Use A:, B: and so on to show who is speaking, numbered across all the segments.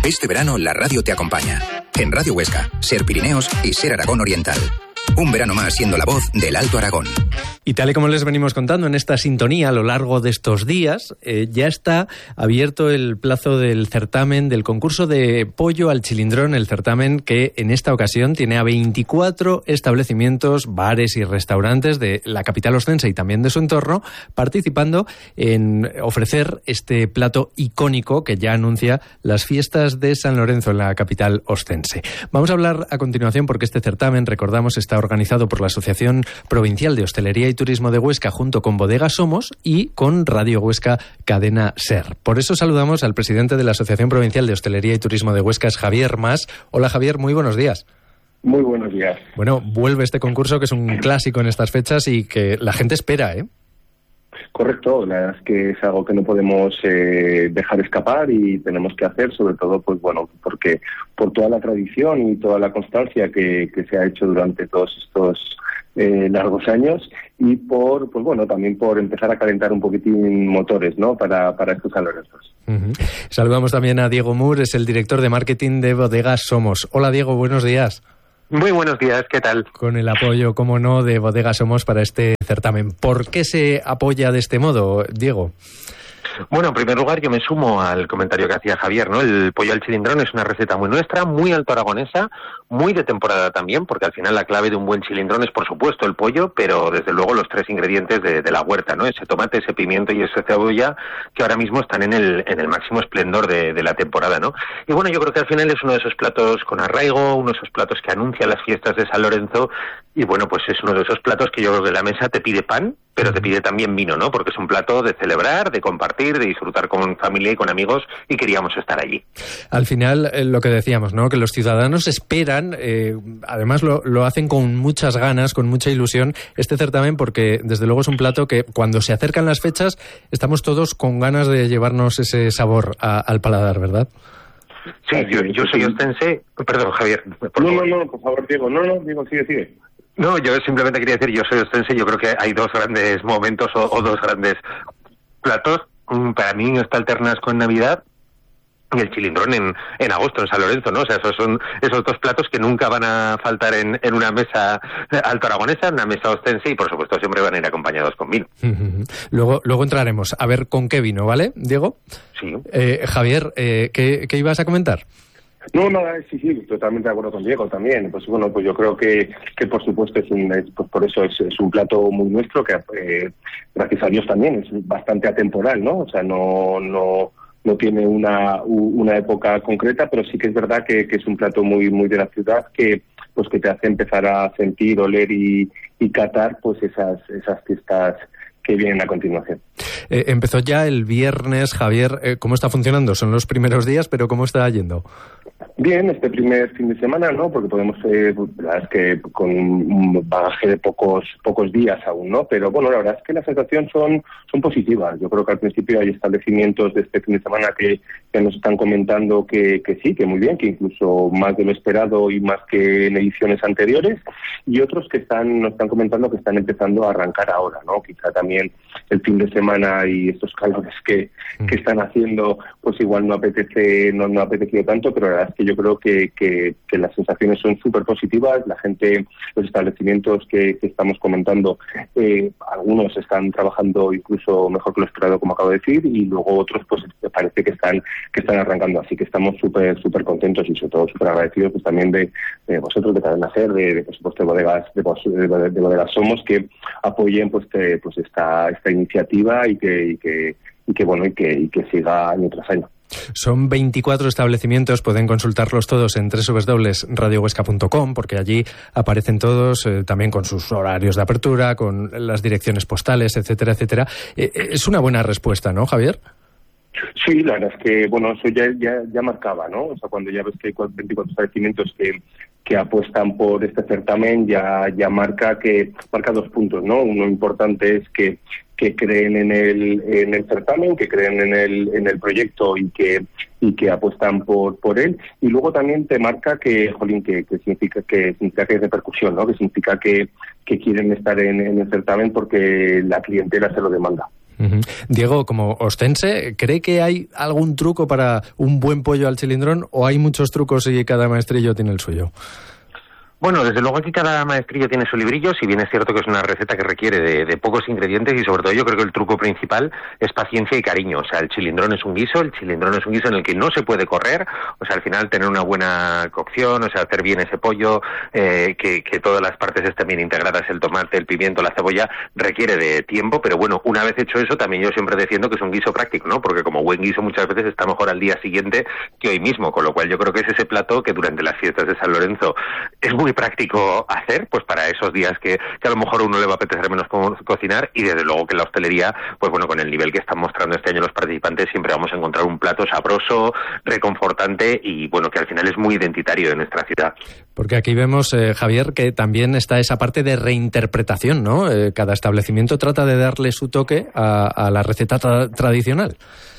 A: Este verano la radio te acompaña. En Radio Huesca, Ser Pirineos y Ser Aragón Oriental. Un verano más siendo la voz del Alto Aragón.
B: Y tal y como les venimos contando en esta sintonía a lo largo de estos días, ya está abierto el plazo del certamen del concurso de pollo al chilindrón, el certamen que en esta ocasión tiene a 24 establecimientos, bares y restaurantes de la capital ostense y también de su entorno, participando en ofrecer este plato icónico que ya anuncia las fiestas de San Lorenzo en la capital ostense. Vamos a hablar a continuación porque este certamen, recordamos, está organizado por la Asociación Provincial de Hostelería y Turismo de Huesca junto con Bodegas Somos y con Radio Huesca Cadena Ser. Por eso saludamos al presidente de la Asociación Provincial de Hostelería y Turismo de Huesca, es Javier Mas. Hola Javier, muy buenos días.
C: Muy buenos días.
B: Bueno, vuelve este concurso que es un clásico en estas fechas y que la gente espera, ¿eh?
C: Correcto, la verdad es que es algo que no podemos dejar escapar y tenemos que hacer, sobre todo, pues bueno, porque por toda la tradición y toda la constancia que se ha hecho durante todos estos largos años y por, pues bueno, también por empezar a calentar un poquitín motores, ¿no? Para estos San Lorenzos.
B: Uh-huh. Saludamos también a Diego Mur, es el director de marketing de Bodegas Somos. Hola Diego, buenos días.
D: Muy buenos días, ¿qué tal?
B: Con el apoyo, como no, de Bodegas Somos para este certamen. ¿Por qué se apoya de este modo, Diego?
D: Bueno, en primer lugar yo me sumo al comentario que hacía Javier, ¿no? El pollo al chilindrón es una receta muy nuestra, muy alto aragonesa, muy de temporada también, porque al final la clave de un buen chilindrón es por supuesto el pollo, pero desde luego los tres ingredientes de la huerta, ¿no? Ese tomate, ese pimiento y esa cebolla que ahora mismo están en el máximo esplendor de la temporada, ¿no? Y bueno, yo creo que al final es uno de esos platos con arraigo, uno de esos platos que anuncia las fiestas de San Lorenzo y bueno, pues es uno de esos platos que yo creo que la mesa te pide pan, pero te pide también vino, ¿no? Porque es un plato de celebrar, de compartir, de disfrutar con familia y con amigos y queríamos estar allí.
B: Al final, lo que decíamos, ¿no? Que los ciudadanos esperan, además lo hacen con muchas ganas, con mucha ilusión, este certamen porque desde luego es un plato que cuando se acercan las fechas estamos todos con ganas de llevarnos ese sabor al paladar, ¿verdad?
D: Sí, yo soy ostense. Perdón, Javier.
C: No, por favor, Diego. No, Diego, sigue.
D: No, yo simplemente quería decir, yo soy ostense, yo creo que hay dos grandes momentos o dos grandes platos. Para mí está el ternasco en Navidad y el chilindrón en agosto, en San Lorenzo, ¿no? O sea, esos son esos dos platos que nunca van a faltar en una mesa alto aragonesa, en una mesa ostense y por supuesto siempre van a ir acompañados con vino.
B: Luego entraremos a ver con qué vino, ¿vale, Diego?
D: Sí.
B: Javier, ¿qué ibas a comentar?
C: No, sí, totalmente de acuerdo con Diego también. Pues bueno, pues yo creo que por supuesto pues por eso es un plato muy nuestro que gracias a Dios también es bastante atemporal, ¿no? O sea, no tiene una época concreta, pero sí que es verdad que es un plato muy de la ciudad que pues que te hace empezar a sentir, oler y catar pues esas fiestas que vienen a continuación.
B: Empezó ya el viernes, Javier. ¿Cómo está funcionando? Son los primeros días, pero ¿cómo está yendo?
C: Bien, este primer fin de semana, ¿no? Porque podemos, la verdad es que con un bagaje de pocos días aún, ¿no? Pero bueno, la verdad es que las sensaciones son positivas. Yo creo que al principio hay establecimientos de este fin de semana que nos están comentando que sí, que muy bien, que incluso más de lo esperado y más que en ediciones anteriores, y otros que nos están comentando que están empezando a arrancar ahora, ¿no? Quizá también el fin de semana y estos calores que están haciendo, pues igual no ha apetecido tanto, pero la verdad es que yo creo que las sensaciones son súper positivas. La gente, los establecimientos que estamos comentando, algunos están trabajando incluso mejor que lo esperado, como acabo de decir, y luego otros pues parece que están arrancando, así que estamos súper contentos y sobre todo súper agradecidos pues también de vosotros, de Cadena Ser, de por supuesto de Bodegas Somos, que apoyen pues esta iniciativa y que siga año tras año.
B: Son 24 establecimientos, pueden consultarlos todos en www.radiohuesca.com porque allí aparecen todos, también con sus horarios de apertura, con las direcciones postales, etcétera, etcétera. Es una buena respuesta, ¿no, Javier?
C: Sí, la verdad es que, bueno, eso ya marcaba, ¿no? O sea, cuando ya ves que hay 24 establecimientos que apuestan por este certamen, ya marca 2 puntos, ¿no? Uno importante es que creen en el certamen, que creen en el proyecto y que apuestan por él, y luego también te marca que significa que hay repercusión, ¿no? Que significa que quieren estar en el certamen porque la clientela se lo demanda.
B: Diego, como ostense, ¿cree que hay algún truco para un buen pollo al chilindrón o hay muchos trucos y cada maestrillo tiene el suyo?
D: Bueno, desde luego aquí cada maestrillo tiene su librillo, si bien es cierto que es una receta que requiere de pocos ingredientes y sobre todo yo creo que el truco principal es paciencia y cariño. O sea, el chilindrón es un guiso en el que no se puede correr, o sea, al final tener una buena cocción, o sea, hacer bien ese pollo, que todas las partes estén bien integradas, el tomate, el pimiento, la cebolla, requiere de tiempo, pero bueno, una vez hecho eso, también yo siempre defiendo que es un guiso práctico, ¿no? Porque como buen guiso muchas veces está mejor al día siguiente que hoy mismo, con lo cual yo creo que es ese plato que durante las fiestas de San Lorenzo es muy práctico hacer, pues para esos días que a lo mejor uno le va a apetecer menos cocinar, y desde luego que en la hostelería, pues bueno, con el nivel que están mostrando este año los participantes, siempre vamos a encontrar un plato sabroso, reconfortante y bueno, que al final es muy identitario de nuestra ciudad.
B: Porque aquí vemos, Javier, que también está esa parte de reinterpretación, ¿no? Cada establecimiento trata de darle su toque a la receta tradicional.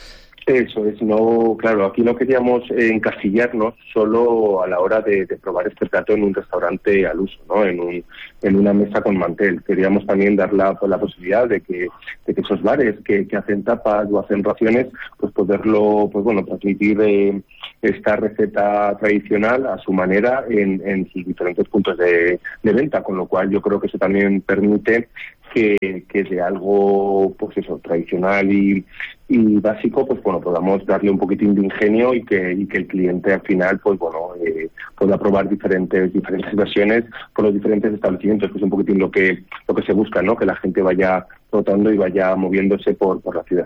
C: Eso es, no, claro, aquí no queríamos encasillarnos solo a la hora de probar este plato en un restaurante al uso, ¿no? En una mesa con mantel. Queríamos también dar la posibilidad de que esos bares que hacen tapas o hacen raciones, pues poderlo, pues bueno, transmitir esta receta tradicional a su manera en sus diferentes puntos de venta, con lo cual yo creo que eso también permite que de algo, pues eso, tradicional y básico, pues bueno, podamos darle un poquitín de ingenio y que el cliente al final, pues bueno, pueda probar diferentes versiones por los diferentes establecimientos, que es un poquitín lo que se busca, ¿no? Que la gente vaya rotando y vaya moviéndose por la ciudad.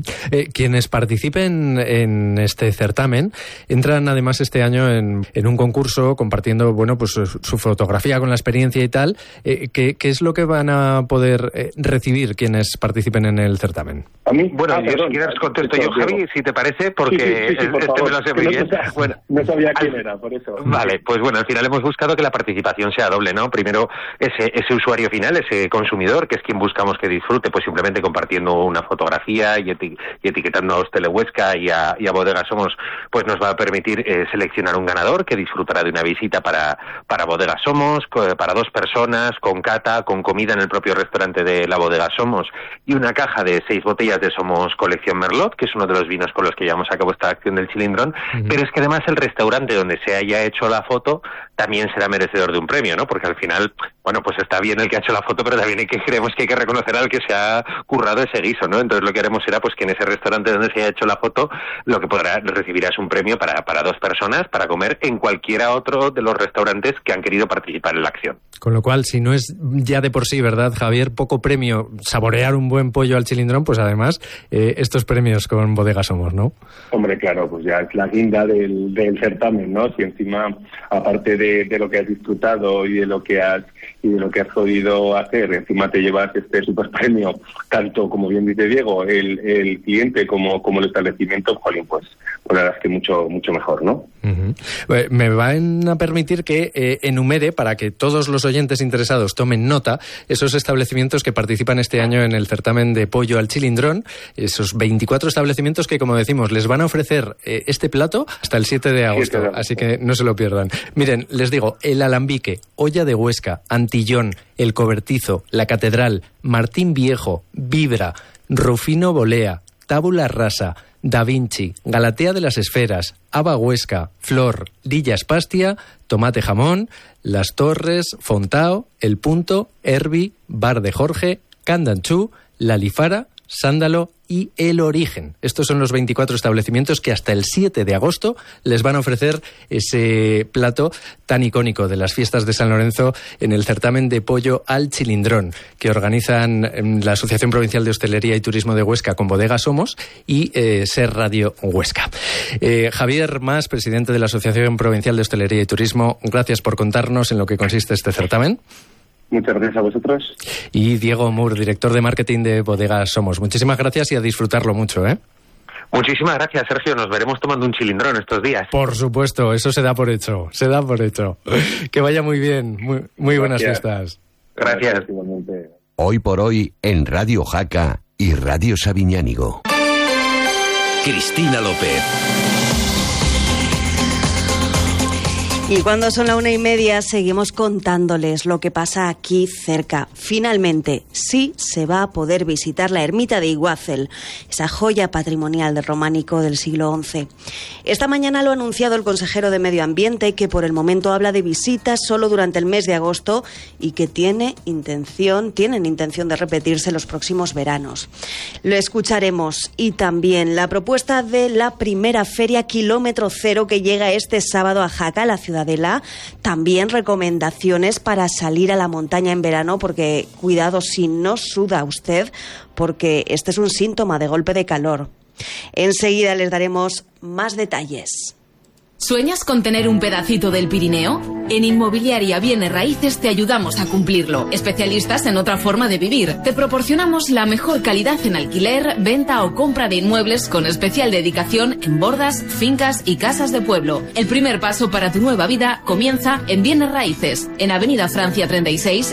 B: Quienes participen en este certamen entran además este año en un concurso compartiendo, bueno, pues su fotografía con la experiencia y tal. ¿Qué es lo que van a poder recibir quienes participen en el certamen?
C: A mí,
D: bueno, yo si quieres contesto yo, Javi, si te parece, porque
C: sí, por favor,
D: me lo sé muy bien.
C: Bueno, no sabía quién era, por eso.
D: Vale, pues bueno, al final hemos buscado que la participación sea doble, ¿no? Primero, ese usuario final, ese consumidor, que es quien buscamos que disfrute, pues simplemente compartiendo una fotografía y etiquetando a Hostele Huesca y a Bodega Somos, pues nos va a permitir seleccionar un ganador que disfrutará de una visita para Bodega Somos, para 2 personas, con cata, con comida en el propio restaurante de la Bodega Somos, y una caja de 6 botellas de Somos Colección Merlot, que es uno de los vinos con los que llevamos a cabo esta acción del chilindrón, pero es que además el restaurante donde se haya hecho la foto también será merecedor de un premio, ¿no? Porque al final, bueno, pues está bien el que ha hecho la foto, pero también creemos que hay que reconocer al que se ha currado ese guiso, ¿no? Entonces lo que haremos será pues que en ese restaurante donde se haya hecho la foto, lo que recibirá es un premio para 2 personas para comer en cualquiera otro de los restaurantes que han querido participar en la acción.
B: Con lo cual, si no es ya de por sí, ¿verdad, Javier? Poco premio saborear un buen pollo al chilindrón, pues además estos premios con Bodega Somos, ¿no?
C: Hombre, claro, pues ya es la guinda del certamen, ¿no? Si encima, aparte de lo que has disfrutado y de lo que has podido hacer, encima te llevas este super premio, tanto como bien dice Diego, el cliente como el establecimiento, jolín, pues la verdad es que mucho mejor, ¿no?
B: Me van a permitir que enumere, para que todos los oyentes interesados tomen nota, esos establecimientos que participan este año en el certamen de pollo al chilindrón, esos 24 establecimientos que, como decimos, les van a ofrecer este plato hasta el 7 de agosto, así que no se lo pierdan. Miren, les digo, El Alambique, Olla de Huesca, Antillón, El Cobertizo, La Catedral, Martín Viejo, Vibra, Rufino Bolea, Tábula Rasa, Da Vinci, Galatea de las Esferas, Aba Huesca, Flor, Dillas Pastia, Tomate Jamón, Las Torres, Fontao, El Punto, Herbi, Bar de Jorge, Candanchú, La Lifara, Sándalo y El Origen. Estos son los 24 establecimientos que hasta el 7 de agosto les van a ofrecer ese plato tan icónico de las fiestas de San Lorenzo en el certamen de pollo al chilindrón que organizan la Asociación Provincial de Hostelería y Turismo de Huesca con Bodega Somos y Ser Radio Huesca. Javier Mas, presidente de la Asociación Provincial de Hostelería y Turismo, gracias por contarnos en lo que consiste este certamen.
C: Muchas gracias a vosotros.
B: Y Diego Moore, director de marketing de Bodega Somos. Muchísimas gracias y a disfrutarlo mucho, ¿eh?
D: Muchísimas gracias, Sergio. Nos veremos tomando un chilindrón estos días.
B: Por supuesto, eso se da por hecho. Que vaya muy bien. Muy buenas fiestas.
D: Gracias.
E: Hoy por hoy en Radio Jaca y Radio Sabiñánigo. Cristina López.
F: Y cuando son la 1:30 seguimos contándoles lo que pasa aquí cerca. Finalmente, sí se va a poder visitar la ermita de Iguazel, esa joya patrimonial del románico del siglo XI. Esta mañana lo ha anunciado el consejero de Medio Ambiente, que por el momento habla de visitas solo durante el mes de agosto y que tienen intención de repetirse los próximos veranos. Lo escucharemos. Y también la propuesta de la primera feria Kilómetro Cero que llega este sábado a Jaca, la ciudadela. También recomendaciones para salir a la montaña en verano, porque cuidado si no suda usted, porque este es un síntoma de golpe de calor. Enseguida les daremos más detalles.
G: ¿Sueñas con tener un pedacito del Pirineo? En Inmobiliaria Bienes Raíces te ayudamos a cumplirlo. Especialistas en otra forma de vivir. Te proporcionamos la mejor calidad en alquiler, venta o compra de inmuebles con especial dedicación en bordas, fincas y casas de pueblo. El primer paso para tu nueva vida comienza en Bienes Raíces, en Avenida Francia 36.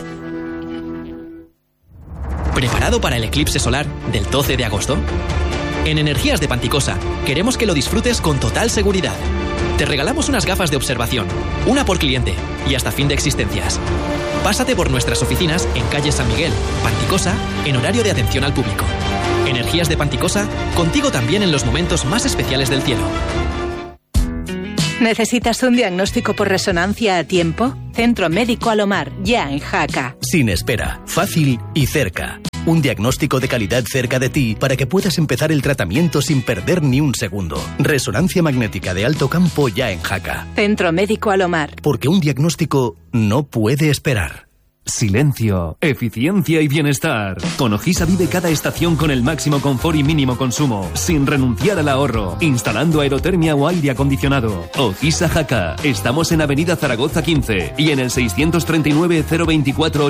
H: ¿Preparado para el eclipse solar del 12 de agosto? En Energías de Panticosa queremos que lo disfrutes con total seguridad. Te regalamos unas gafas de observación, una por cliente y hasta fin de existencias. Pásate por nuestras oficinas en calle San Miguel, Panticosa, en horario de atención al público. Energías de Panticosa, contigo también en los momentos más especiales del cielo.
I: ¿Necesitas un diagnóstico por resonancia a tiempo? Centro Médico Alomar, ya en Jaca.
J: Sin espera, fácil y cerca. Un diagnóstico de calidad cerca de ti para que puedas empezar el tratamiento sin perder ni un segundo. Resonancia magnética de alto campo ya en Jaca.
I: Centro Médico Alomar.
J: Porque un diagnóstico no puede esperar.
K: Silencio, eficiencia y bienestar. Con Ojisa vive cada estación con el máximo confort y mínimo consumo, sin renunciar al ahorro, instalando aerotermia o aire acondicionado. Ojisa Jaca. Estamos en Avenida Zaragoza 15 y en el 639 024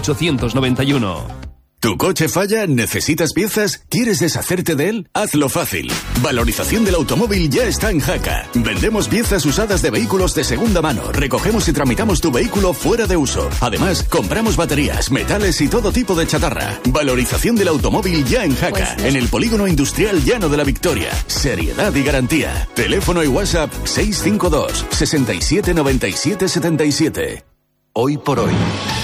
K: 891.
L: ¿Tu coche falla? ¿Necesitas piezas? ¿Quieres deshacerte de él? Hazlo fácil. Valorización del automóvil ya está en Jaca. Vendemos piezas usadas de vehículos de segunda mano. Recogemos y tramitamos tu vehículo fuera de uso. Además, compramos baterías, metales y todo tipo de chatarra. Valorización del automóvil ya en Jaca. En el Polígono Industrial Llano de la Victoria. Seriedad y garantía. Teléfono y WhatsApp 652 67 97 77.
E: Hoy por hoy.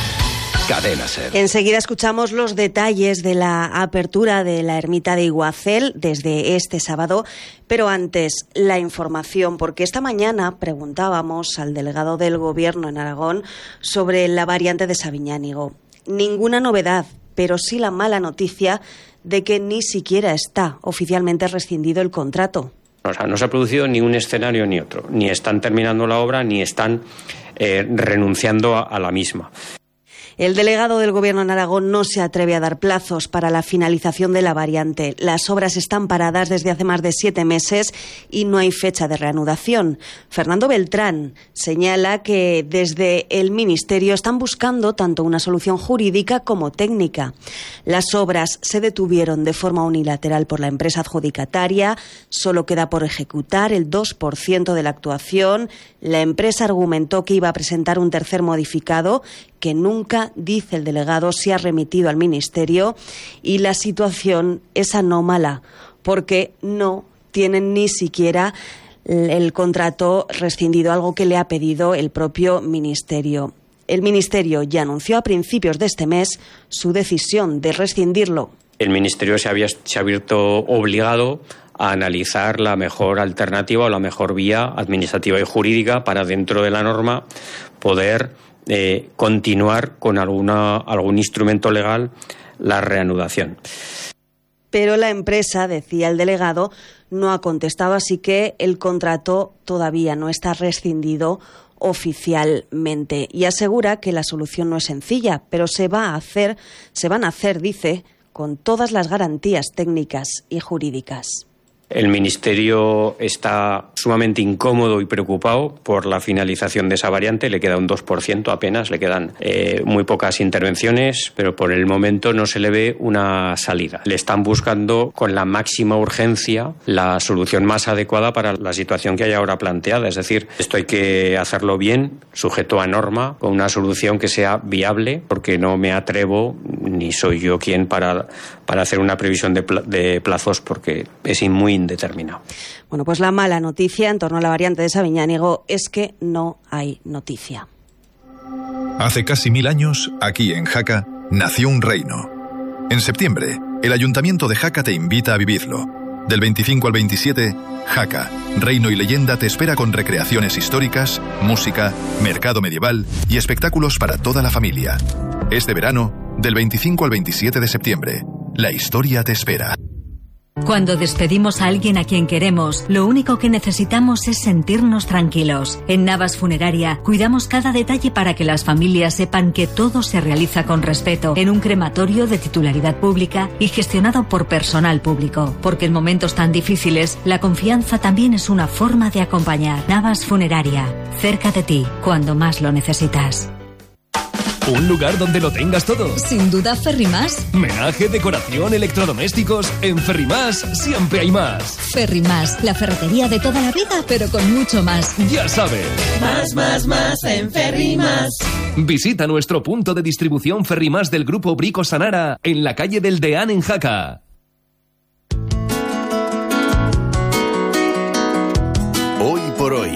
E: Cadena Ser.
F: Enseguida escuchamos los detalles de la apertura de la ermita de Iguazel desde este sábado, pero antes la información, porque esta mañana preguntábamos al delegado del Gobierno en Aragón sobre la variante de Sabiñánigo. Ninguna novedad, pero sí la mala noticia de que ni siquiera está oficialmente rescindido el contrato.
M: O sea, no se ha producido ni un escenario ni otro, ni están terminando la obra ni están renunciando a la misma.
F: El delegado del Gobierno en Aragón no se atreve a dar plazos para la finalización de la variante. Las obras están paradas desde hace más de 7 meses y no hay fecha de reanudación. Fernando Beltrán señala que desde el Ministerio están buscando tanto una solución jurídica como técnica. Las obras se detuvieron de forma unilateral por la empresa adjudicataria. Solo queda por ejecutar el 2% de la actuación. La empresa argumentó que iba a presentar un tercer modificado que nunca, dice el delegado, se ha remitido al Ministerio, y la situación es anómala porque no tienen ni siquiera el contrato rescindido, algo que le ha pedido el propio Ministerio. El Ministerio ya anunció a principios de este mes su decisión de rescindirlo.
M: El Ministerio se ha visto obligado a analizar la mejor alternativa o la mejor vía administrativa y jurídica para, dentro de la norma, poder continuar con algún instrumento legal la reanudación.
F: Pero la empresa, decía el delegado, no ha contestado, así que el contrato todavía no está rescindido oficialmente, y asegura que la solución no es sencilla, pero se van a hacer, dice, con todas las garantías técnicas y jurídicas.
M: El Ministerio está sumamente incómodo y preocupado por la finalización de esa variante. Le queda un 2% apenas, le quedan muy pocas intervenciones, pero por el momento no se le ve una salida. Le están buscando con la máxima urgencia la solución más adecuada para la situación que hay ahora planteada. Es decir, esto hay que hacerlo bien, sujeto a norma, con una solución que sea viable, porque no me atrevo, ni soy yo quien para hacer una previsión de plazos, porque es muy indeterminado.
F: Bueno, pues la mala noticia en torno a la variante de Sabiñánigo es que no hay noticia.
N: Hace casi 1000 años, aquí en Jaca, nació un reino. En septiembre, el Ayuntamiento de Jaca te invita a vivirlo. Del 25 al 27, Jaca, reino y leyenda te espera con recreaciones históricas, música, mercado medieval y espectáculos para toda la familia. Este verano, del 25 al 27 de septiembre, la historia te espera.
O: Cuando despedimos a alguien a quien queremos, lo único que necesitamos es sentirnos tranquilos. En Navas Funeraria cuidamos cada detalle para que las familias sepan que todo se realiza con respeto en un crematorio de titularidad pública y gestionado por personal público. Porque en momentos tan difíciles, la confianza también es una forma de acompañar. Navas Funeraria, cerca de ti, cuando más lo necesitas.
K: Un lugar donde lo tengas todo.
P: Sin duda Ferrimás.
K: Menaje, decoración, electrodomésticos. En Ferrimás siempre hay más.
P: Ferrimás, la ferretería de toda la vida, pero con mucho más.
K: Ya sabes.
P: Más en Ferrimás.
K: Visita nuestro punto de distribución Ferrimás del Grupo Brico Sanara en la calle del Deán en Jaca.
L: Hoy por hoy.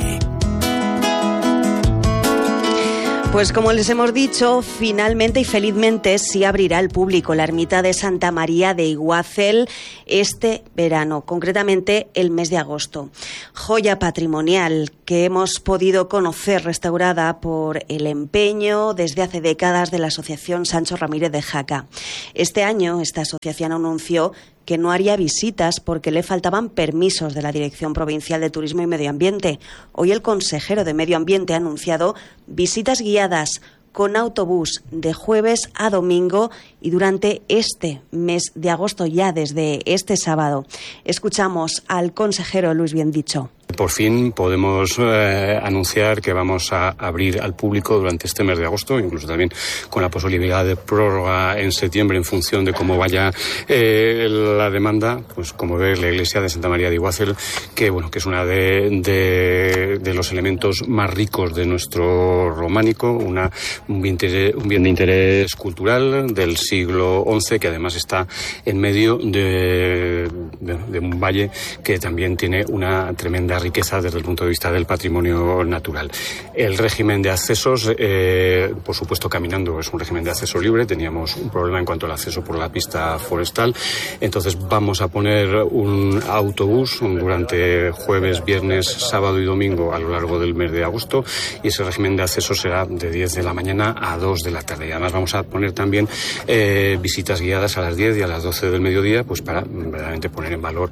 F: Pues como les hemos dicho, finalmente y felizmente sí abrirá al público la ermita de Santa María de Iguácel este verano, concretamente el mes de agosto. Joya patrimonial que hemos podido conocer restaurada por el empeño desde hace décadas de la Asociación Sancho Ramírez de Jaca. Este año esta asociación anunció que no haría visitas porque le faltaban permisos de la Dirección Provincial de Turismo y Medio Ambiente. Hoy el consejero de Medio Ambiente ha anunciado visitas guiadas con autobús de jueves a domingo y durante este mes de agosto, ya desde este sábado. Escuchamos al consejero Luis Biendicho.
Q: Por fin podemos anunciar que vamos a abrir al público durante este mes de agosto, incluso también con la posibilidad de prórroga en septiembre en función de cómo vaya la demanda. Pues como ve la iglesia de Santa María de Iguácel, que bueno, que es una de los elementos más ricos de nuestro románico, un bien de interés cultural del siglo XI, que además está en medio de un valle que también tiene una tremenda riqueza desde el punto de vista del patrimonio natural. El régimen de accesos, por supuesto caminando, es un régimen de acceso libre. Teníamos un problema en cuanto al acceso por la pista forestal, entonces vamos a poner un autobús durante jueves, viernes, sábado y domingo a lo largo del mes de agosto, y ese régimen de acceso será de 10 de la mañana a 2 de la tarde. Y además vamos a poner también visitas guiadas a las 10 y a las 12 del mediodía, pues para verdaderamente poner en valor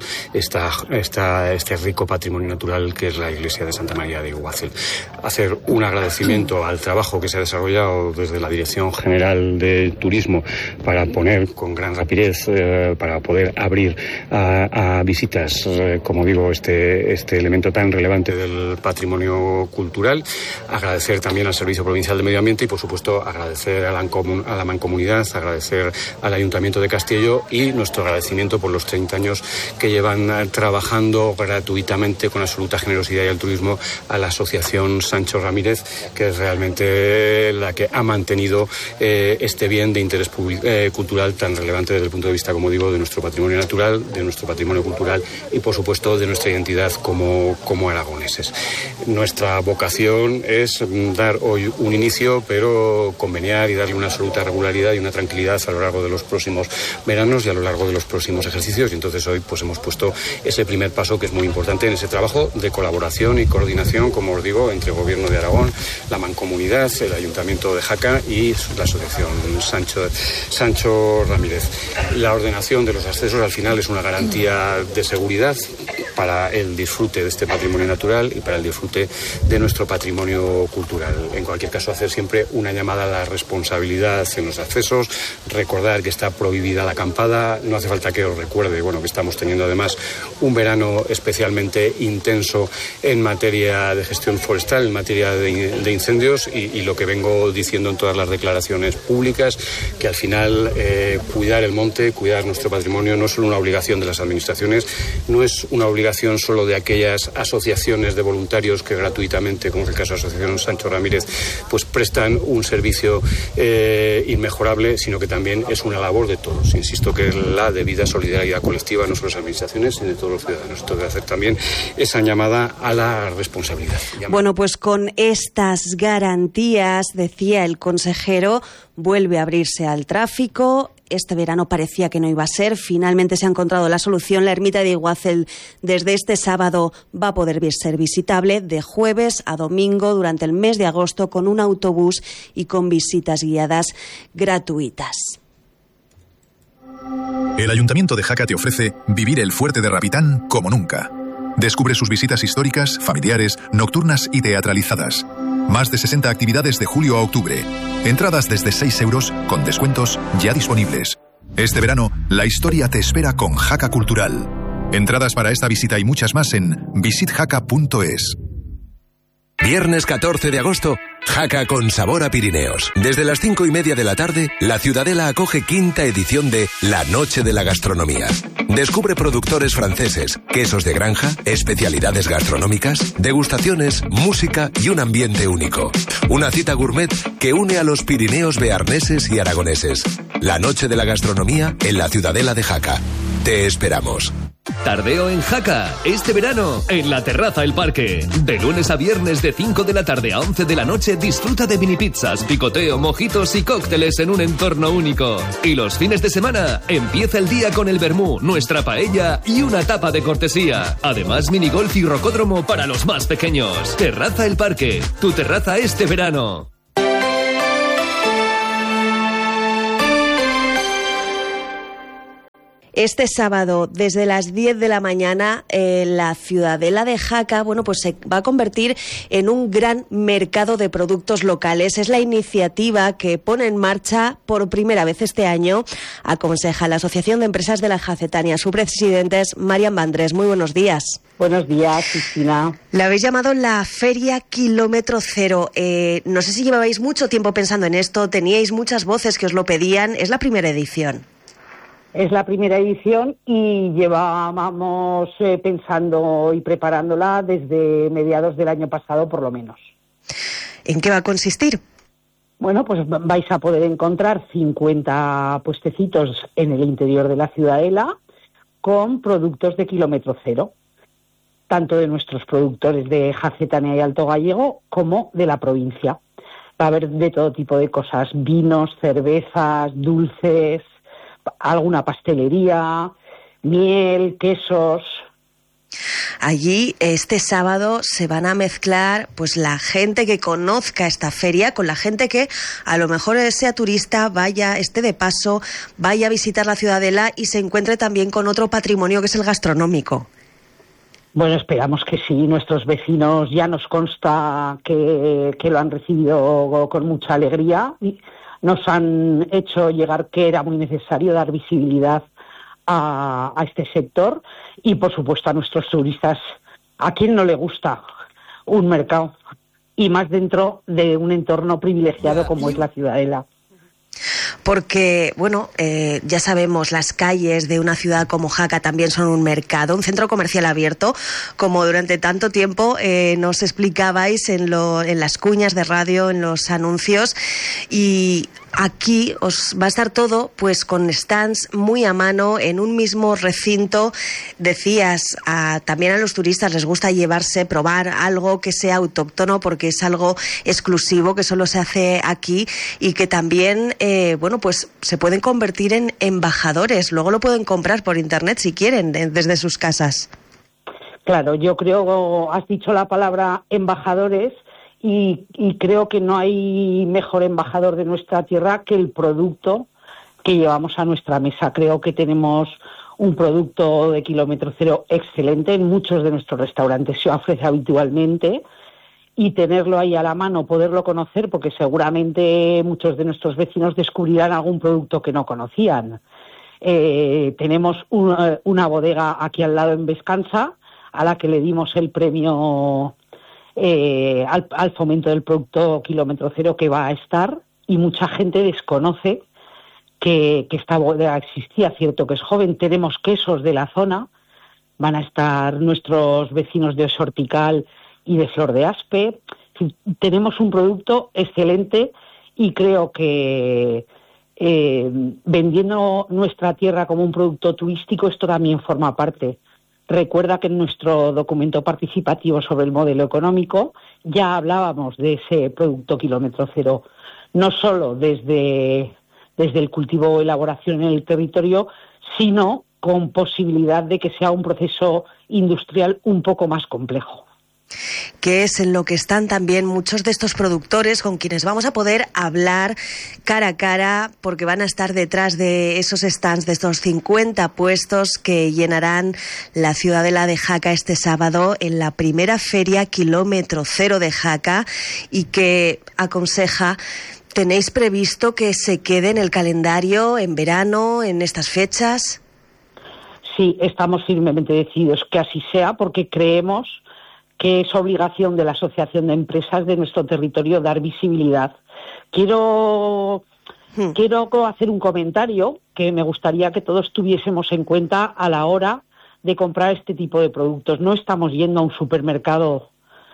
Q: este rico patrimonio natural que es la iglesia de Santa María de Iguácel. Hacer un agradecimiento al trabajo que se ha desarrollado desde la Dirección General de Turismo para poner con gran rapidez, para poder abrir a visitas, como digo, este elemento tan relevante del patrimonio cultural. Agradecer también al Servicio Provincial de Medio Ambiente y, por supuesto, agradecer a la Mancomunidad, agradecer al Ayuntamiento de Castelló y nuestro agradecimiento por los 30 años que llevan trabajando gratuitamente con absoluta generosidad y altruismo a la Asociación Sancho Ramírez, que es realmente la que ha mantenido este bien de interés cultural tan relevante desde el punto de vista, como digo, de nuestro patrimonio natural, de nuestro patrimonio cultural y, por supuesto, de nuestra identidad como aragoneses. Nuestra vocación es dar hoy un inicio, pero conveniar y darle una absoluta regularidad y una tranquilidad a lo largo de los próximos veranos y a lo largo de los próximos ejercicios. Y entonces hoy pues hemos puesto ese primer paso, que es muy importante en ese trabajo de colaboración y coordinación, como os digo, entre el Gobierno de Aragón, la Mancomunidad, el Ayuntamiento de Jaca y la Asociación Sancho Ramírez. La ordenación de los accesos al final es una garantía de seguridad para el disfrute de este patrimonio natural y para el disfrute de nuestro patrimonio cultural. En cualquier caso, hacer siempre una llamada a la responsabilidad en los accesos, recordar que está prohibida la acampada. No hace falta que os recuerde, que estamos teniendo además un verano especialmente intenso en materia de gestión forestal, en materia de incendios, y lo que vengo diciendo en todas las declaraciones públicas, que al final cuidar el monte, cuidar nuestro patrimonio no es solo una obligación de las administraciones, no es una obligación obligación solo de aquellas asociaciones de voluntarios que gratuitamente, como es el caso de la Asociación Sancho Ramírez, pues prestan un servicio inmejorable, sino que también es una labor de todos. Insisto que es la debida solidaridad colectiva, no solo de las administraciones, sino de todos los ciudadanos. Esto debe hacer también esa llamada a la responsabilidad.
F: Bueno, pues con estas garantías, decía el consejero, vuelve a abrirse al tráfico. Este verano parecía que no iba a ser. Finalmente se ha encontrado la solución. La ermita de Iguazel desde este sábado va a poder ser visitable de jueves a domingo durante el mes de agosto con un autobús y con visitas guiadas gratuitas.
N: El Ayuntamiento de Jaca te ofrece vivir el Fuerte de Rapitán como nunca. Descubre sus visitas históricas, familiares, nocturnas y teatralizadas. Más de 60 actividades de julio a octubre. Entradas desde 6 euros, con descuentos ya disponibles. Este verano, la historia te espera con Jaca Cultural. Entradas para esta visita y muchas más en visitjaca.es.
E: Viernes 14 de agosto, Jaca con sabor a Pirineos. Desde las 5:30 de la tarde, la Ciudadela acoge 5ª edición de La Noche de la Gastronomía. Descubre productores franceses, quesos de granja, especialidades gastronómicas, degustaciones, música y un ambiente único. Una cita gourmet que une a los Pirineos bearneses y aragoneses. La Noche de la Gastronomía en la Ciudadela de Jaca. Te esperamos.
K: Tardeo en Jaca, este verano, en la terraza El Parque. De lunes a viernes de 5 de la tarde a 11 de la noche disfruta de mini pizzas, picoteo, mojitos y cócteles en un entorno único. Y los fines de semana, empieza el día con el vermú, nuestra paella y una tapa de cortesía. Además, minigolf y rocódromo para los más pequeños. Terraza El Parque, tu terraza este verano.
F: Este sábado, desde las 10 de la mañana, la Ciudadela de Jaca, pues se va a convertir en un gran mercado de productos locales. Es la iniciativa que pone en marcha por primera vez este año, aconseja la Asociación de Empresas de la Jacetania. Su presidente es Marian Vandrés. Muy buenos días.
R: Buenos días, Cristina.
F: La habéis llamado la Feria Kilómetro Cero. No sé si llevabais mucho tiempo pensando en esto, teníais muchas voces que os lo pedían. Es la primera edición.
R: Es la primera edición y llevábamos pensando y preparándola desde mediados del año pasado, por lo menos.
F: ¿En qué va a consistir?
R: Bueno, pues vais a poder encontrar 50 puestecitos en el interior de la Ciudadela con productos de kilómetro cero, tanto de nuestros productores de Jacetania y Alto Gallego como de la provincia. Va a haber de todo tipo de cosas, vinos, cervezas, dulces, alguna pastelería, miel, quesos.
F: Allí este sábado se van a mezclar pues la gente que conozca esta feria con la gente que a lo mejor sea turista, esté de paso, vaya a visitar la Ciudadela y se encuentre también con otro patrimonio que es el gastronómico.
R: Bueno, esperamos que sí. Nuestros vecinos ya nos consta que lo han recibido con mucha alegría. Nos han hecho llegar que era muy necesario dar visibilidad a este sector y, por supuesto, a nuestros turistas. ¿A quién no le gusta un mercado? Y más dentro de un entorno privilegiado como es la Ciudadela.
F: Porque, ya sabemos, las calles de una ciudad como Jaca también son un mercado, un centro comercial abierto, como durante tanto tiempo nos explicabais en las cuñas de radio, en los anuncios, y aquí os va a estar todo pues con stands muy a mano en un mismo recinto. Decías, también a los turistas les gusta probar algo que sea autóctono porque es algo exclusivo que solo se hace aquí y que también pues se pueden convertir en embajadores. Luego lo pueden comprar por internet si quieren desde sus casas.
R: Claro, yo creo, has dicho la palabra embajadores. Y creo que no hay mejor embajador de nuestra tierra que el producto que llevamos a nuestra mesa. Creo que tenemos un producto de kilómetro cero excelente. En muchos de nuestros restaurantes se ofrece habitualmente y tenerlo ahí a la mano, poderlo conocer, porque seguramente muchos de nuestros vecinos descubrirán algún producto que no conocían. Tenemos una bodega aquí al lado en Vescansa, a la que le dimos el premio al fomento del producto kilómetro cero, que va a estar, y mucha gente desconoce que esta bodega existía. Cierto que es joven. Tenemos quesos de la zona van a estar nuestros vecinos de Osortical y de Flor de Aspe. Tenemos un producto excelente y creo que vendiendo nuestra tierra como un producto turístico, esto también forma parte. Recuerda que en nuestro documento participativo sobre el modelo económico ya hablábamos de ese producto kilómetro cero, no solo desde el cultivo o elaboración en el territorio, sino con posibilidad de que sea un proceso industrial un poco más complejo.
F: Que es en lo que están también muchos de estos productores con quienes vamos a poder hablar cara a cara, porque van a estar detrás de esos stands, de estos 50 puestos que llenarán la ciudadela de Jaca este sábado en la primera feria kilómetro cero de Jaca, y que aconseja, ¿tenéis previsto que se quede en el calendario en verano, en estas fechas?
R: Sí, estamos firmemente decididos que así sea, porque creemos que es obligación de la Asociación de Empresas de nuestro territorio dar visibilidad. Quiero hacer un comentario que me gustaría que todos tuviésemos en cuenta a la hora de comprar este tipo de productos. No estamos yendo a un supermercado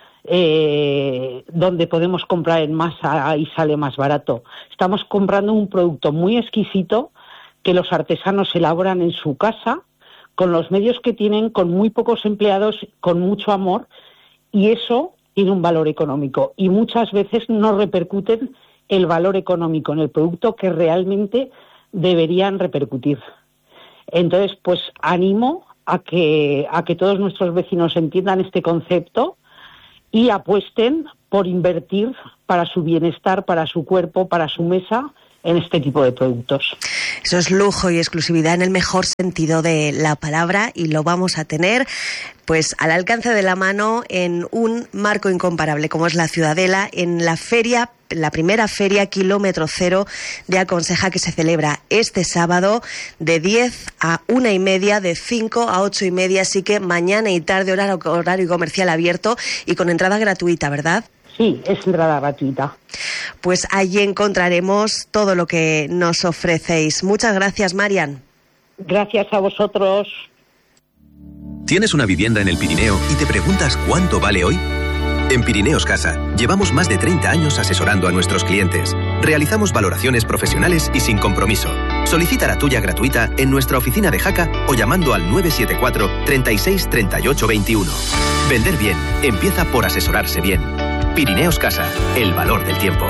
R: donde podemos comprar en masa y sale más barato. Estamos comprando un producto muy exquisito que los artesanos elaboran en su casa, con los medios que tienen, con muy pocos empleados, con mucho amor, y eso tiene un valor económico. Y muchas veces no repercuten el valor económico en el producto que realmente deberían repercutir. Entonces, pues animo a que todos nuestros vecinos entiendan este concepto y apuesten por invertir para su bienestar, para su cuerpo, para su mesa, en este tipo de productos.
F: Eso es lujo y exclusividad en el mejor sentido de la palabra, y lo vamos a tener pues al alcance de la mano en un marco incomparable como es la Ciudadela, en la feria, la primera feria kilómetro cero de Aconseja, que se celebra este sábado de 10 a 1:30, de 5 a 8:30, así que mañana y tarde, horario comercial abierto y con entrada gratuita, ¿verdad?
R: Sí, es entrada gratuita.
F: Pues allí encontraremos todo lo que nos ofrecéis. Muchas gracias, Marian.
R: Gracias a vosotros.
S: ¿Tienes una vivienda en el Pirineo y te preguntas cuánto vale hoy? En Pirineos Casa llevamos más de 30 años asesorando a nuestros clientes. Realizamos valoraciones profesionales y sin compromiso. Solicita la tuya gratuita en nuestra oficina de Jaca o llamando al 974 36 38 21. Vender bien empieza por asesorarse bien. Pirineos Casa, el valor del tiempo.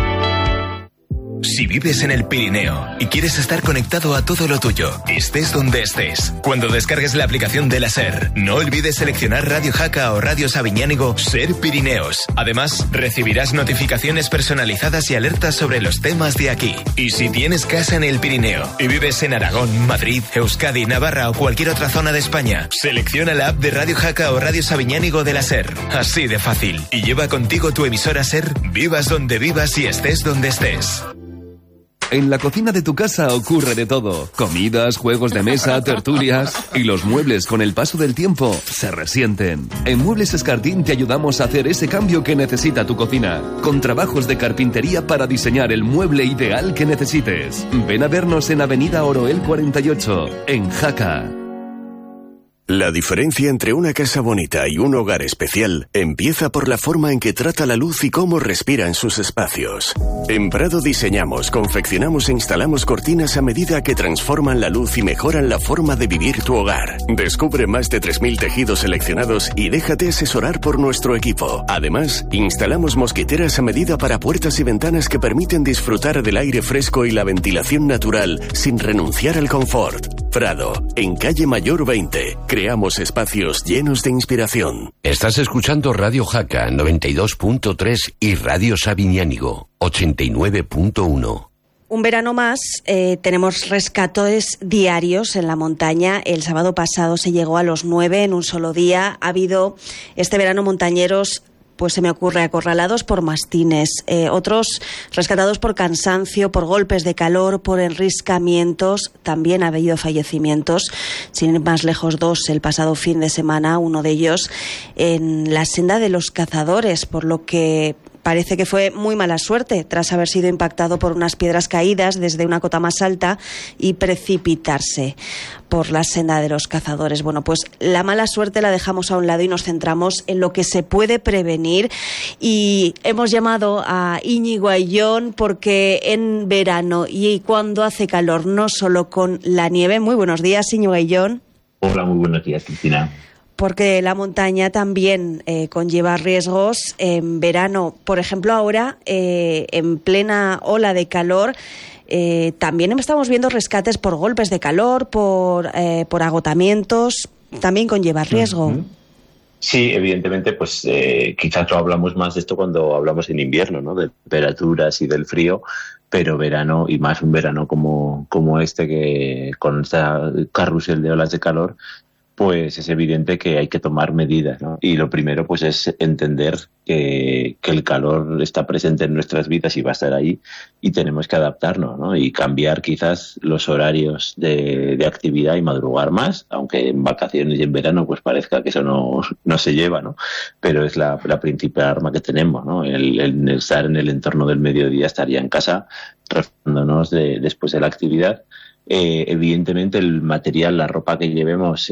T: Si vives en el Pirineo y quieres estar conectado a todo lo tuyo, estés donde estés, cuando descargues la aplicación de la SER, no olvides seleccionar Radio Jaca o Radio Sabiñánigo Ser Pirineos. Además, recibirás notificaciones personalizadas y alertas sobre los temas de aquí. Y si tienes casa en el Pirineo y vives en Aragón, Madrid, Euskadi, Navarra o cualquier otra zona de España, selecciona la app de Radio Jaca o Radio Sabiñánigo de la SER. Así de fácil. Y lleva contigo tu emisora SER, vivas donde vivas y estés donde estés.
K: En la cocina de tu casa ocurre de todo. Comidas, juegos de mesa, tertulias. Y los muebles, con el paso del tiempo, se resienten. En Muebles Escartín te ayudamos a hacer ese cambio que necesita tu cocina. Con trabajos de carpintería para diseñar el mueble ideal que necesites. Ven a vernos en Avenida Oroel 48, en Jaca.
L: La diferencia entre una casa bonita y un hogar especial empieza por la forma en que trata la luz y cómo respira en sus espacios. En Prado diseñamos, confeccionamos e instalamos cortinas a medida que transforman la luz y mejoran la forma de vivir tu hogar. Descubre más de 3.000 tejidos seleccionados y déjate asesorar por nuestro equipo. Además, instalamos mosquiteras a medida para puertas y ventanas que permiten disfrutar del aire fresco y la ventilación natural sin renunciar al confort. Prado, en Calle Mayor 20. Creamos espacios llenos de inspiración.
U: Estás escuchando Radio Jaca 92.3 y Radio Sabiñánigo 89.1.
F: Un verano más, tenemos rescates diarios en la montaña. El sábado pasado se llegó a los 9 en un solo día. Ha habido este verano montañeros, pues se me ocurre, acorralados por mastines, otros rescatados por cansancio, por golpes de calor, por enriscamientos. También ha habido fallecimientos, sin ir más lejos, 2 el pasado fin de semana, uno de ellos en la senda de los cazadores, por lo que parece que fue muy mala suerte tras haber sido impactado por unas piedras caídas desde una cota más alta y precipitarse por la senda de los cazadores. Bueno, pues la mala suerte la dejamos a un lado y nos centramos en lo que se puede prevenir, y hemos llamado a Íñigo Ayllón porque en verano y cuando hace calor, no solo con la nieve. Muy buenos días, Íñigo Ayllón.
A: Hola, muy buenos días, Cristina.
F: Porque la montaña también conlleva riesgos en verano. Por ejemplo, ahora, en plena ola de calor, también estamos viendo rescates por golpes de calor, por agotamientos. También conlleva riesgo.
A: Uh-huh. Sí, evidentemente, pues quizás lo hablamos más de esto cuando hablamos en invierno, ¿no? De temperaturas y del frío, pero verano, y más un verano como este, que con esta carrusel de olas de calor, pues es evidente que hay que tomar medidas, ¿no? Y lo primero, pues, es entender que el calor está presente en nuestras vidas y va a estar ahí, y tenemos que adaptarnos, ¿no? Y cambiar quizás los horarios de actividad y madrugar más, aunque en vacaciones y en verano pues parezca que eso no se lleva, ¿no? Pero es la principal arma que tenemos, ¿no? El estar en el entorno del mediodía, estaría en casa, refrescándonos después de la actividad. Evidentemente el material, la ropa que llevemos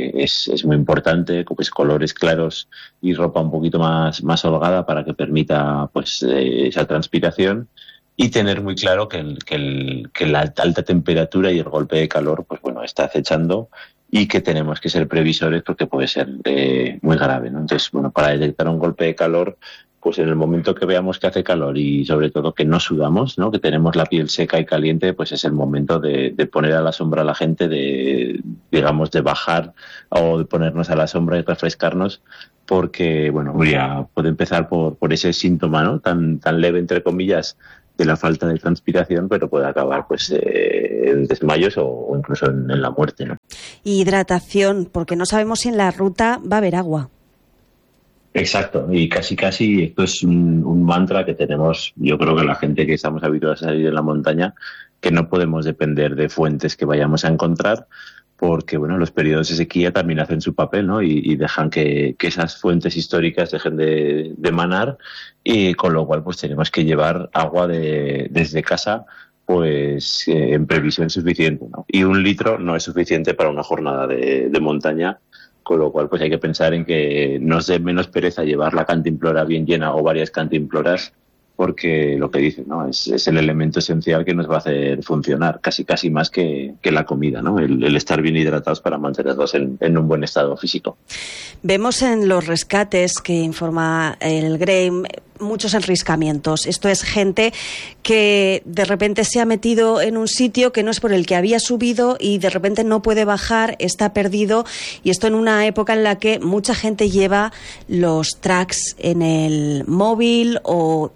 A: es muy importante, pues colores claros y ropa un poquito más holgada para que permita pues esa transpiración, y tener muy claro que la alta temperatura y el golpe de calor pues bueno, está acechando, y que tenemos que ser previsores porque puede ser muy grave, ¿no? Entonces, bueno, para detectar un golpe de calor, pues en el momento que veamos que hace calor y sobre todo que no sudamos, ¿no? Que tenemos la piel seca y caliente, pues es el momento de poner a la sombra a la gente, de bajar o de ponernos a la sombra y refrescarnos, porque, bueno, puede empezar por ese síntoma, ¿no? Tan leve, entre comillas, de la falta de transpiración, pero puede acabar pues en desmayos o incluso en la muerte, ¿no?
F: Hidratación, porque no sabemos si en la ruta va a haber agua.
A: Exacto, y casi esto es un mantra que tenemos, yo creo que la gente que estamos habituados a salir de la montaña, que no podemos depender de fuentes que vayamos a encontrar, porque bueno, los periodos de sequía también hacen su papel, ¿no? Y dejan que esas fuentes históricas dejen de manar, y con lo cual pues tenemos que llevar agua desde casa pues en previsión suficiente, ¿no? Y 1 litro no es suficiente para una jornada de montaña, con lo cual pues hay que pensar en que nos dé menos pereza llevar la cantimplora bien llena o varias cantimploras, porque lo que dicen, ¿no? Es el elemento esencial que nos va a hacer funcionar, casi más que la comida, ¿no? El estar bien hidratados para mantenerlos en un buen estado físico.
F: Vemos en los rescates que informa el GREIM muchos enriscamientos. Esto es gente que de repente se ha metido en un sitio que no es por el que había subido y de repente no puede bajar, está perdido, y esto en una época en la que mucha gente lleva los tracks en el móvil o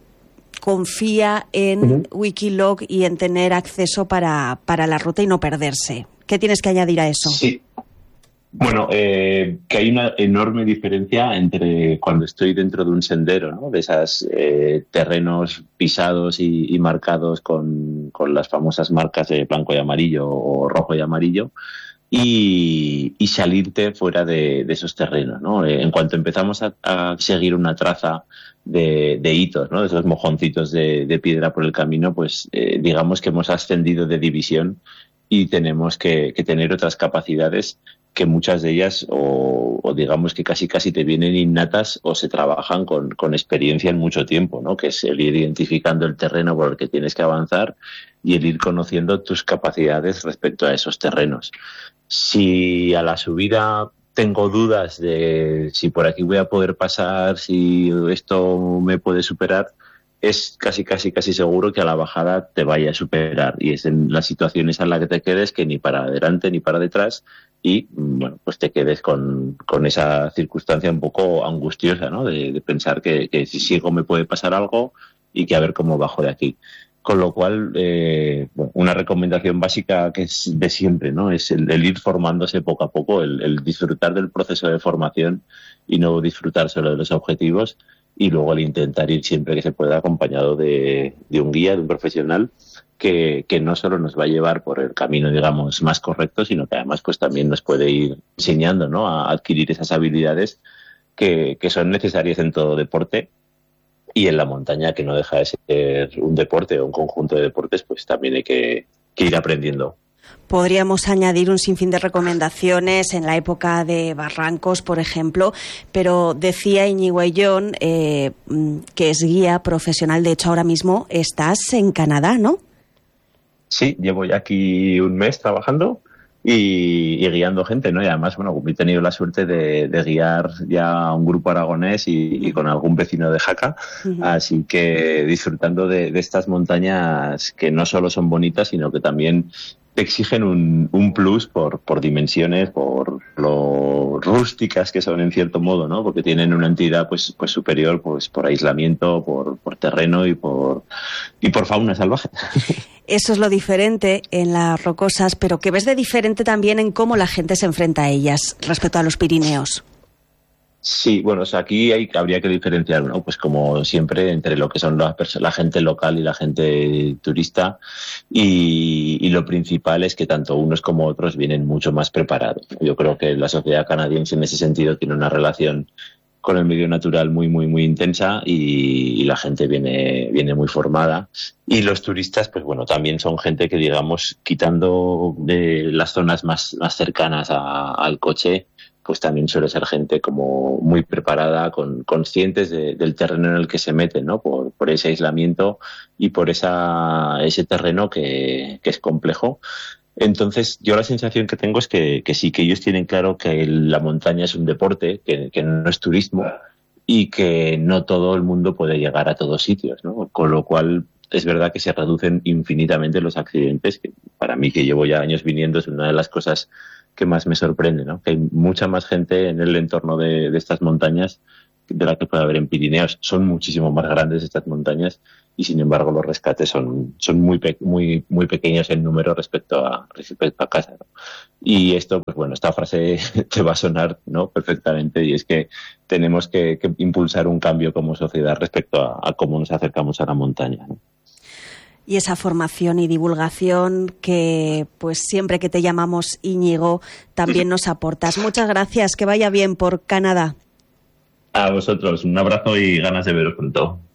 F: confía en Wikiloc y en tener acceso para la ruta y no perderse. ¿Qué tienes que añadir a eso?
A: Sí. Bueno, que hay una enorme diferencia entre cuando estoy dentro de un sendero, ¿no? De esos terrenos pisados y marcados con las famosas marcas de blanco y amarillo o rojo y amarillo, y salirte fuera de esos terrenos, ¿no? En cuanto empezamos a seguir una traza de hitos, ¿no? De esos mojoncitos de piedra por el camino, pues digamos que hemos ascendido de división y tenemos que tener otras capacidades, que muchas de ellas o digamos que casi te vienen innatas o se trabajan con experiencia en mucho tiempo, ¿no? Que es el ir identificando el terreno por el que tienes que avanzar y el ir conociendo tus capacidades respecto a esos terrenos. Si a la subida tengo dudas de si por aquí voy a poder pasar, si esto me puede superar, es casi seguro que a la bajada te vaya a superar, y es en las situaciones en las que te quedes, que ni para adelante ni para detrás, y bueno, pues te quedes con esa circunstancia un poco angustiosa, ¿no? De pensar que si sigo me puede pasar algo y que a ver cómo bajo de aquí. Con lo cual, bueno, una recomendación básica que es de siempre, ¿no? Es el ir formándose poco a poco, el disfrutar del proceso de formación y no disfrutar solo de los objetivos, y luego el intentar ir siempre que se pueda acompañado de un guía, de un profesional que no solo nos va a llevar por el camino, digamos, más correcto, sino que además pues también nos puede ir enseñando, ¿no? A adquirir esas habilidades que son necesarias en todo deporte, y en la montaña, que no deja de ser un deporte o un conjunto de deportes, pues también hay que ir aprendiendo.
F: Podríamos añadir un sinfín de recomendaciones en la época de barrancos, por ejemplo, pero decía Íñigo Ayllón, que es guía profesional. De hecho, ahora mismo estás en Canadá, ¿no?
A: Sí, llevo ya aquí un mes trabajando y guiando gente, ¿no? Y además, bueno, he tenido la suerte de guiar ya a un grupo aragonés y con algún vecino de Jaca, así que disfrutando de estas montañas que no solo son bonitas, sino que también te exigen un plus por dimensiones, por lo rústicas que son en cierto modo, ¿no? Porque tienen una entidad pues superior, pues por aislamiento, por terreno y por fauna salvaje.
F: Eso es lo diferente en las rocosas, pero ¿qué ves de diferente también en cómo la gente se enfrenta a ellas respecto a los Pirineos?
A: Sí, bueno, o sea, aquí habría que diferenciar, ¿no? Pues como siempre, entre lo que son la gente local y la gente turista, y lo principal es que tanto unos como otros vienen mucho más preparados. Yo creo que la sociedad canadiense en ese sentido tiene una relación con el medio natural muy, muy, muy intensa y la gente viene muy formada. Y los turistas, pues bueno, también son gente que, digamos, quitando de las zonas más cercanas al coche, pues también suele ser gente como muy preparada, conscientes del terreno en el que se meten, ¿no? Por ese aislamiento y por ese terreno que es complejo. Entonces, yo la sensación que tengo es que sí, que ellos tienen claro que la montaña es un deporte, que no es turismo y que no todo el mundo puede llegar a todos sitios, ¿no? Con lo cual, es verdad que se reducen infinitamente los accidentes, que para mí, que llevo ya años viniendo, es una de las cosas que más me sorprende, ¿no? Que hay mucha más gente en el entorno de estas montañas de la que puede haber en Pirineos. Son muchísimo más grandes estas montañas y, sin embargo, los rescates son muy pequeños en número respecto a casa, ¿no? Y esto, pues bueno, esta frase te va a sonar, ¿no?, perfectamente, y es que tenemos que impulsar un cambio como sociedad respecto a cómo nos acercamos a la montaña, ¿no?
F: Y esa formación y divulgación que, pues siempre que te llamamos, Íñigo, también nos aportas. Muchas gracias, que vaya bien por Canadá.
A: A vosotros, un abrazo y ganas de veros pronto.